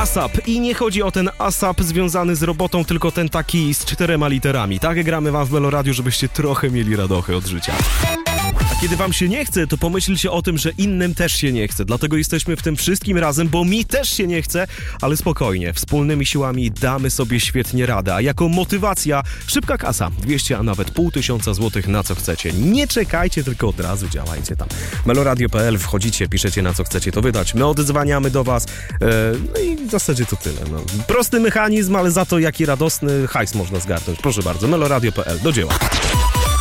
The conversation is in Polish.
ASAP. I nie chodzi o ten ASAP związany z robotą, tylko ten taki z 4 literami. Tak gramy wam w Meloradiu, żebyście trochę mieli radochy od życia. A kiedy wam się nie chce, to pomyślcie o tym, że innym też się nie chce. Dlatego jesteśmy w tym wszystkim razem, bo mi też się nie chce, ale spokojnie, wspólnymi siłami damy sobie świetnie radę. A jako motywacja szybka kasa, 200, a nawet 500 złotych na co chcecie. Nie czekajcie, tylko od razu działajcie tam. Meloradio.pl, wchodzicie, piszecie na co chcecie to wydać. My odzwaniamy do was. No i w zasadzie to tyle. No. Prosty mechanizm, ale za to jaki radosny hajs można zgarnąć. Proszę bardzo, meloradio.pl, do dzieła.